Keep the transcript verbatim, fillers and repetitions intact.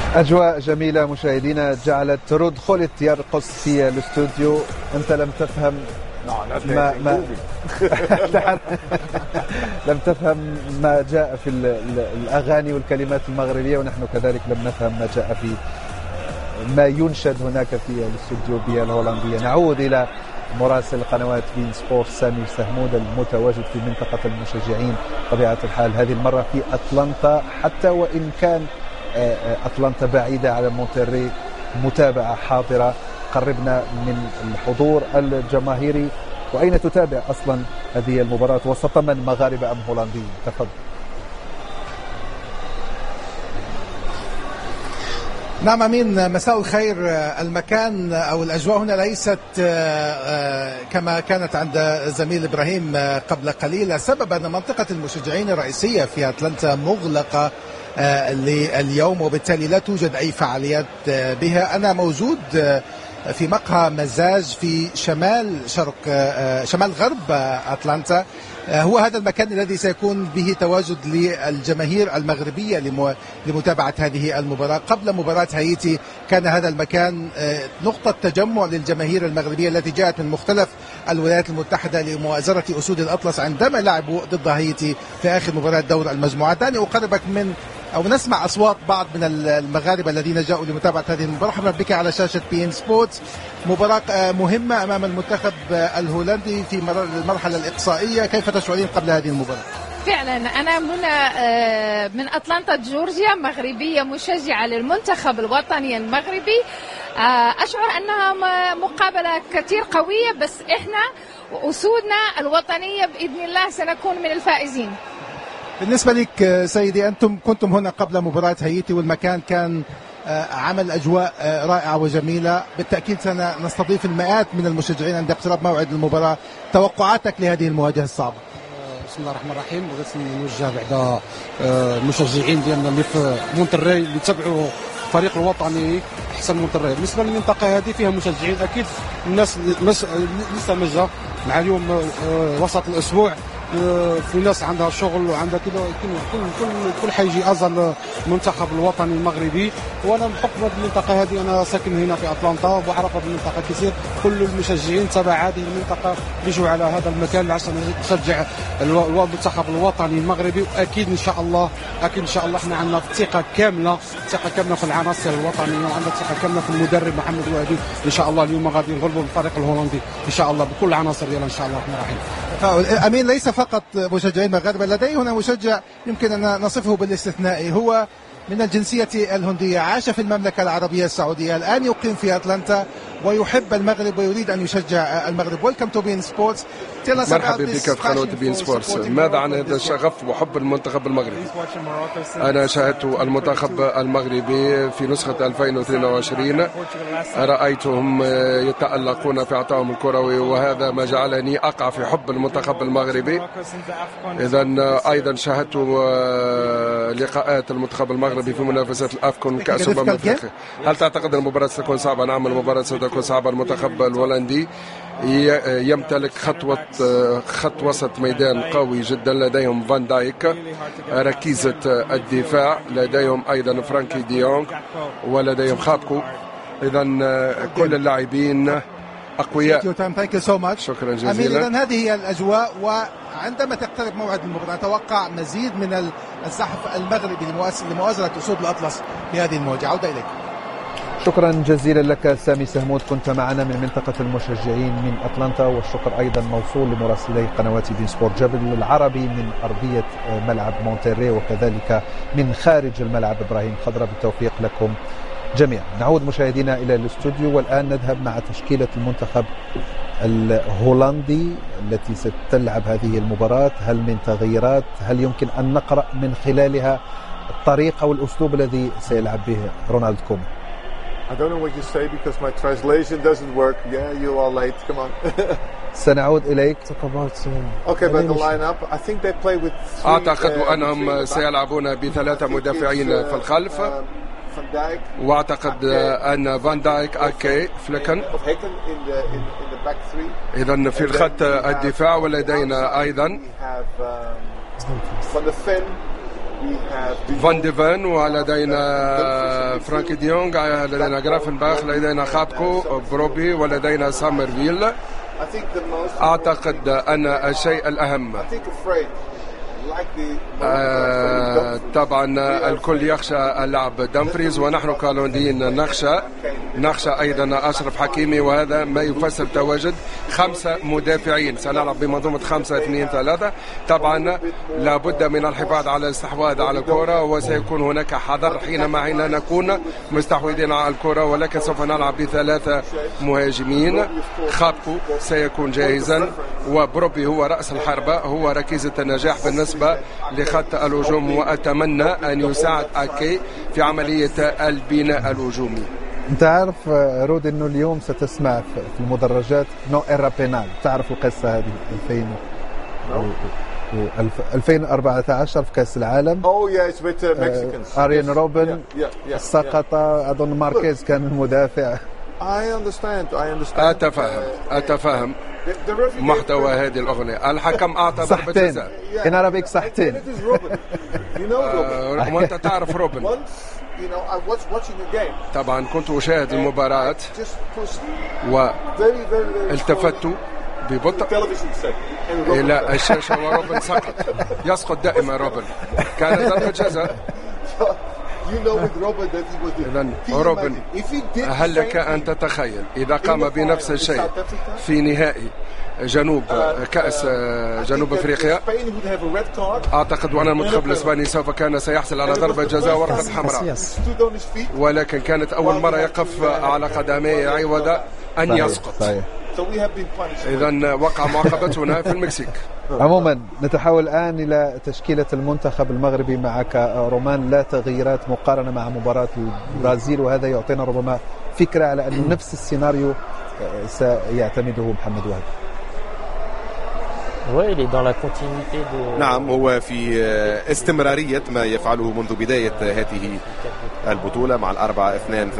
أجواء جميلة مشاهدينا جعلت رود خولت يرقص في الاستوديو. أنت لم تفهم ما, ما لم تفهم ما جاء في الأغاني والكلمات المغربية، ونحن كذلك لم نفهم ما جاء في ما ينشد هناك في الاستوديو بالهولندية. نعود إلى مراسل قنوات بين سبورت سامي سهمود المتواجد في منطقة المشجعين طبيعة الحال هذه المرة في أتلانتا، حتى وإن كان أتلانتا بعيدة على مونتري. متابعة حاضرة، قربنا من الحضور الجماهيري. وأين تتابع أصلا هذه المباراة وسط من مغاربة أم هولنديين؟ تفضل. نعم أمين، مساء الخير. المكان أو الأجواء هنا ليست كما كانت عند زميل إبراهيم قبل قليل. السبب أن منطقة المشجعين الرئيسية في أتلانتا مغلقة لليوم، وبالتالي لا توجد أي فعاليات بها. أنا موجود في مقهى مزاج في شمال شرق شمال غرب أتلانتا. هو هذا المكان الذي سيكون به تواجد للجماهير المغربية لمتابعة هذه المباراة. قبل مباراة هايتي كان هذا المكان نقطة تجمع للجماهير المغربية التي جاءت من مختلف الولايات المتحدة لمؤازرة أسود الأطلس عندما لعبوا ضد هايتي في آخر مباراة دور المجموعات. دعني أقربك من أو نسمع أصوات بعض من المغاربة الذين جاءوا لمتابعة هذه المباراة. مرحبا بك على شاشة بي إن سبورتس. مباراة مهمة أمام المنتخب الهولندي في المرحلة الإقصائية، كيف تشعرين قبل هذه المباراة؟ فعلا أنا هنا من أتلانتا جورجيا، مغربية مشجعة للمنتخب الوطني المغربي. أشعر أنها مقابلة كثير قوية، بس إحنا وأسودنا الوطنية بإذن الله سنكون من الفائزين. بالنسبة لك سيدي، أنتم كنتم هنا قبل مباراة هايتي والمكان كان عمل أجواء رائعة وجميلة. بالتأكيد سنستضيف المئات من المشجعين عند اقتراب موعد المباراة. توقعاتك لهذه المواجهة الصعبة؟ بسم الله الرحمن الرحيم. بغيت نوجه بعد المشجعين ديالنا اللي في مونتري اللي تبعوا الفريق الوطني احسن مونتري. بالنسبة للمنطقة هذه فيها مشجعين أكيد. الناس لسه مجا مع اليوم وسط الأسبوع، في ناس عندها شغل وعندها كذا. كل كل كل حيجي ازل المنتخب الوطني المغربي. وانا بحكم هذه المنطقه هذه انا ساكن هنا في اتلانتا وبعرف هذه المنطقه كثير. كل المشجعين تبع هذه المنطقه بيجوا على هذا المكان عشان نشجع المنتخب الوطني المغربي. واكيد ان شاء الله اكيد ان شاء الله احنا عندنا ثقه كامله ثقه كامله في العناصر الوطنيه، وعندنا ثقه كامله في المدرب محمد وهبي. ان شاء الله اليوم غادي نغلبوا الفريق الهولندي ان شاء الله بكل العناصر ديالها ان شاء الله الرحمن الرحيم. امين، ليس فقط مشجعين مغاربة، لدي هنا مشجع يمكن أن نصفه بالاستثنائي، هو من الجنسية الهندية، عاش في المملكة العربية السعودية، الآن يقيم في أتلانتا ويحب المغرب ويريد أن يشجع المغرب. Welcome to بين سبورتس. مرحبا بك في قناة بين سبورتس. ماذا عن هذا الشغف وحب المنتخب المغربي؟ أنا شاهدت المنتخب المغربي في نسخة ألفين واثنين وعشرين، رأيتهم يتألقون في عطائهم الكروي، وهذا ما جعلني أقع في حب المنتخب المغربي. إذا أيضا شاهدت لقاءات المنتخب المغربي في منافسة الأفكون كأس أمم أفريقيا. هل تعتقد المباراة ستكون صعبة؟ نعم، المباراة ستكون صعبة. المنتخب الهولندي يمتلك خطوة خط وسط ميدان قوي جدا، لديهم فان دايك ركيزة الدفاع، لديهم أيضا فرانكي ديونغ ولديهم خابكو. إذا كل اللاعبين أقوياء. شكرا جزيلا. إذا هذه هي الأجواء، وعندما تقترب موعد المباراة أتوقع مزيد من الزحف المغربي لمؤازرة أسود الأطلس في هذه المواجهة. عودة إليك. شكرا جزيلا لك سامي سهمود، كنت معنا من منطقة المشجعين من أتلانتا. والشكر أيضا موصول لمراسلي قنوات بين سبورت جبل العربي من أرضية ملعب مونتري، وكذلك من خارج الملعب إبراهيم خضرة. بالتوفيق لكم جميعا. نعود مشاهدينا إلى الاستوديو، والآن نذهب مع تشكيلة المنتخب الهولندي التي ستلعب هذه المباراة. هل من تغييرات؟ هل يمكن أن نقرأ من خلالها الطريقة والأسلوب الذي سيلعب به رونالد كومان؟ I don't know what you say because my translation doesn't work. Yeah, you are late. Come on. سنعود إليك. Okay, but the lineup. I think they play with three, أعتقد أنهم سيلعبون بثلاثة مدافعين في الخلف، وأعتقد أن فان دايك أكي فليكن إذا في الخط الدفاع. ولدينا أيضا فان ديفان، ولدينا فرانكي ديونغ، لدينا جرافنباخ، لدينا خاتكو بروبي، ولدينا سامرفيل. أعتقد أن الشيء الأهم آه طبعا الكل يخشى اللعب دمفريز، ونحن كالونديين نخشى نخشى أيضا أشرف حكيمي، وهذا ما يفسر تواجد خمسة مدافعين. سنلعب بمنظومة خمسة اثنين ثلاثة. طبعا لابد من الحفاظ على الاستحواذ على الكرة، وسيكون هناك حذر حينما حين نكون مستحوذين على الكرة، ولكن سوف نلعب بثلاثة مهاجمين. خابكو سيكون جاهزا، وبروبي هو رأس الحربة، هو ركيزة النجاح بالنسبة لخط الهجوم، وأتمنى أن يساعد أكي في عملية البناء الهجومي. أنت عارف رود أنه اليوم ستسمع في المدرجات نو إيرا بينال، تعرف القصة هذه ألفين وأربعة عشر في كأس العالم. أرين روبن سقط، أظن ماركيز كان المدافع. أتفهم أتفهم محتوى هذه الأغنية. الحكم أعطى ضربة جزاء. إن أرابيك صحتين. وأنت تعرف روبن. طبعا كنت أشاهد المباراة والتفت ببطء إلى الشاشة، وروبن سقط. يسقط دائما روبن، كانت ضربة جزاء. إذن روبن، هل لك أن تتخيل إذا قام بنفس الشيء في نهائي جنوب كأس جنوب أفريقيا؟ أعتقد وأن المنتخب الإسباني سوف كان سيحصل على ضربة جزاء ورقة حمراء، ولكن كانت أول مرة يقف على قدميه عوض أن يسقط. إذن وقع معاقبتنا في المكسيك. عموما نتحول الآن إلى تشكيلة المنتخب المغربي معك رومان. لا تغييرات مقارنة مع مباراة البرازيل، وهذا يعطينا ربما فكرة على أنه نفس السيناريو سيعتمده محمد وهب. نعم، هو في استمرارية ما يفعله منذ بداية هذه البطولة مع الأربعة اثنان